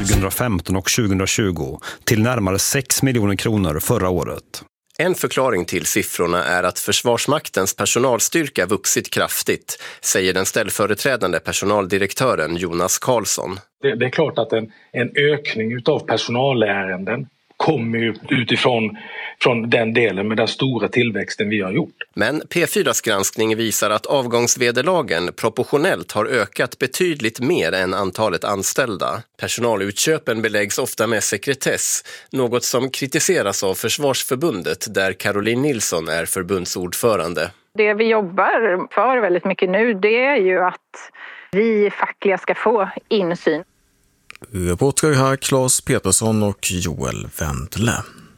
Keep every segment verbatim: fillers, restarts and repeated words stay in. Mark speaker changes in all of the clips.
Speaker 1: tjugohundrafemton och tjugohundratjugo till närmare sex miljoner kronor förra året.
Speaker 2: En förklaring till siffrorna är att Försvarsmaktens personalstyrka vuxit kraftigt, säger den ställföreträdande personaldirektören Jonas Karlsson.
Speaker 3: Det, det är klart att en, en ökning utav personalärenden kommer ju utifrån från den delen med den stora tillväxten vi har gjort.
Speaker 2: Men P fyras granskning visar att avgångsvederlagen proportionellt har ökat betydligt mer än antalet anställda. Personalutköpen beläggs ofta med sekretess, något som kritiseras av Försvarsförbundet där Caroline Nilsson är förbundsordförande.
Speaker 4: Det vi jobbar för väldigt mycket nu, det är ju att vi fackliga ska få insyn.
Speaker 5: Reporter här Claes Petersson och Joel Wendle.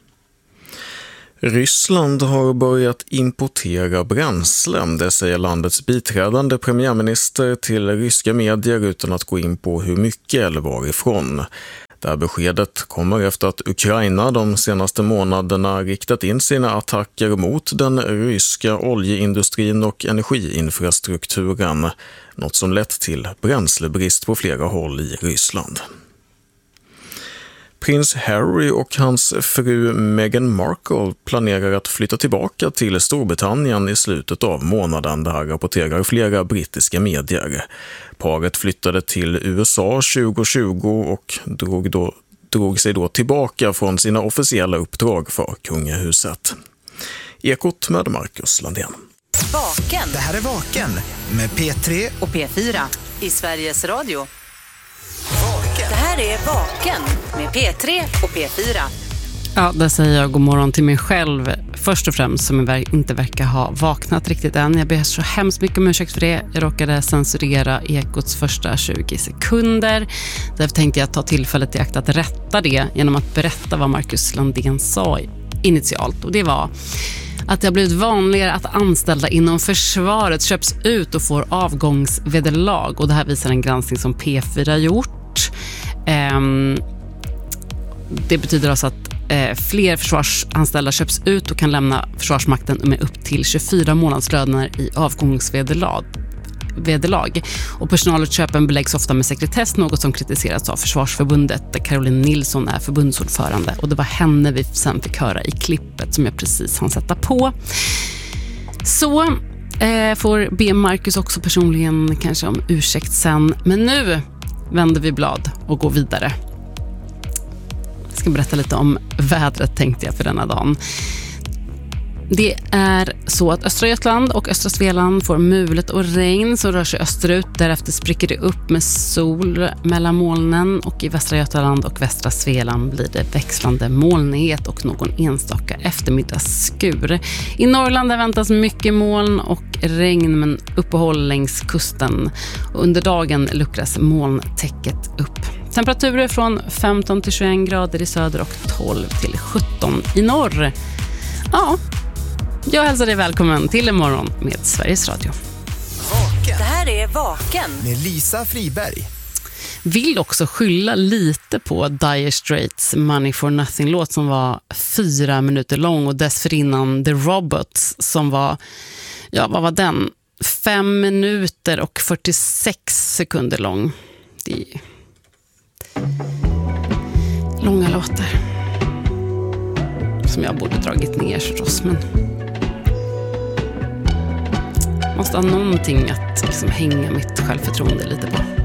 Speaker 5: Ryssland har börjat importera bränsle, det säger landets biträdande premiärminister till ryska medier utan att gå in på hur mycket eller varifrån. Det här beskedet kommer efter att Ukraina de senaste månaderna riktat in sina attacker mot den ryska oljeindustrin och energiinfrastrukturen, något som lett till bränslebrist på flera håll i Ryssland. Prins Harry och hans fru Meghan Markle planerar att flytta tillbaka till Storbritannien i slutet av månaden, det här rapporterar flera brittiska medier. Paret flyttade till U S A tjugohundratjugo och drog, då, drog sig då tillbaka från sina officiella uppdrag för kungahuset. Ekot med Marcus Landén.
Speaker 6: Vaken.
Speaker 7: Det här är Vaken med P tre
Speaker 6: och P fyra i Sveriges Radio. Det här är Vaken med P tre och P fyra.
Speaker 8: Ja, där säger jag god morgon till mig själv. Först och främst som jag inte verkar ha vaknat riktigt än. Jag ber så hemskt mycket om ursäkt för det. Jag råkade censurera Ekots första tjugo sekunder. Därför tänkte jag ta tillfället i akt att rätta det genom att berätta vad Marcus Landén sa initialt. Och det var att det har blivit vanligare att anställda inom försvaret köps ut och får avgångsvederlag. Och det här visar en granskning som P fyra gjort. Um, det betyder alltså att eh, fler försvarsanställda köps ut och kan lämna Försvarsmakten med upp till tjugofyra månadslöner i avgångsvederlag. Vederlag. Och personalutköpen beläggs ofta med sekretess, något som kritiserats av Försvarsförbundet där Caroline Nilsson är förbundsordförande. Och det var henne vi sen fick höra i klippet som jag precis hann sätta på. Så eh, får be Marcus också personligen kanske om ursäkt sen. Men nu vänder vi blad och går vidare. Jag ska berätta lite om vädret tänkte jag för denna dagen. Det är så att Östra Götaland och Östra Svealand får mulet och regn som rör sig österut. Därefter spricker det upp med sol mellan molnen och i Västra Götaland och Västra Svealand blir det växlande molnighet och någon enstaka eftermiddagsskur. I Norrland väntas mycket moln och regn men uppehåll längs kusten. Och under dagen luckras molntäcket upp. Temperaturer från femton till tjugoen grader i söder och tolv till sjutton i norr. Ja, jag hälsar dig välkommen till en morgon med Sveriges Radio.
Speaker 7: Vaken.
Speaker 6: Det här är Vaken
Speaker 7: Med Lisa Friberg.
Speaker 8: Vill också skylla lite på Dire Straits Money for Nothing-låt som var fyra minuter lång och dessförinnan The Robots som var, ja vad var den? Fem minuter och fyrtiosex sekunder lång. Det är långa låtar som jag borde dragit ner förstås, men måste ha någonting att liksom hänga mitt självförtroende lite på.